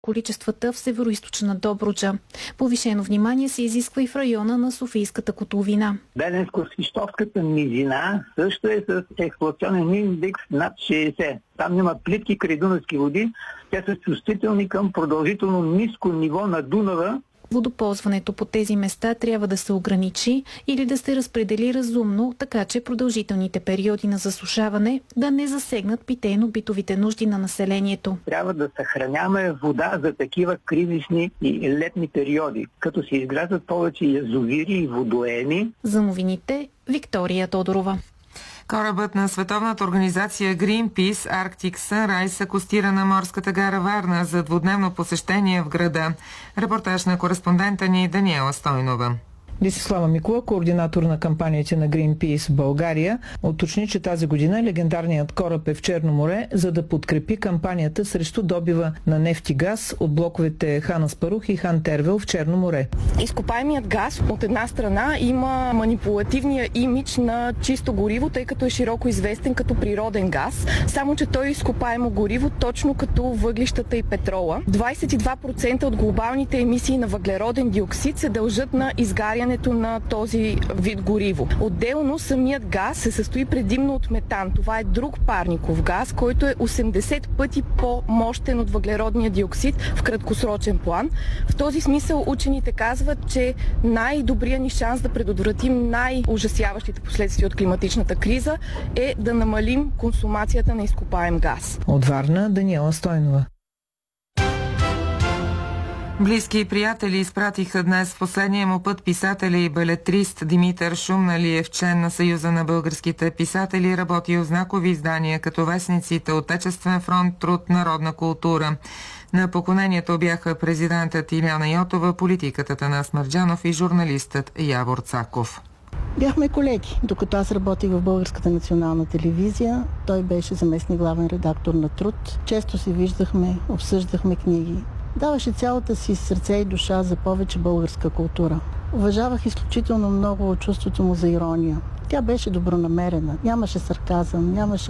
количествата в североизточна Добруджа. Повишено внимание се изисква и в района на Софийската котловина. Беленско-Свищовската низина също е с експлоатационен индекс над 60. Там има плитки край дунавски води. Те са чувствителни към продължително ниско ниво на Дунава. Водоползването по тези места трябва да се ограничи или да се разпредели разумно, така че продължителните периоди на засушаване да не засегнат питейно-битовите нужди на населението. Трябва да съхраняваме вода за такива кризисни и летни периоди, като се изграждат повече язовири и водоеми. За новините Виктория Тодорова. Корабът на Световната организация Greenpeace Arctic Sunrise акостира на морската гара Варна за двудневно посещение в града. Репортаж на кореспондента ни Даниела Стойнова. Десислава Микова, координатор на кампанията на Greenpeace в България, уточни, че тази година легендарният кораб е в Черно море, за да подкрепи кампанията срещу добива на нефт и газ от блоковете Хан Аспарух и Хан Тервел в Черно море. Изкопаемият газ от една страна има манипулативния имидж на чисто гориво, тъй като е широко известен като природен газ, само че той е изкопаемо гориво точно като въглищата и петрола. 22% от глобалните емисии на въглероден диоксид се дължат на изгаряне на този вид гориво. Отделно самият газ се състои предимно от метан. Това е друг парников газ, който е 80 пъти по-мощен от въглеродния диоксид в краткосрочен план. В този смисъл учените казват, че най-добрият ни шанс да предотвратим най-ужасяващите последствия от климатичната криза е да намалим консумацията на изкопаем газ. От Варна Даниела Стойнова. Близки и приятели изпратиха днес в последния му път писателя и балетрист Димитър Шумналиев, член на Съюза на българските писатели, работил в знакови издания като вестниците Отечествен фронт, Труд, Народна култура. На поклонението бяха президентът Илияна Йотова, политикът Атанас Марджанов и журналистът Явор Цаков. Бяхме колеги, докато аз работих в Българската национална телевизия. Той беше заместник главен редактор на Труд. Често се виждахме, обсъждахме книги. Даваше цялата си сърце и душа за повече българска култура. Уважавах изключително много чувството му за ирония. Тя беше добронамерена, нямаше сарказъм, нямаше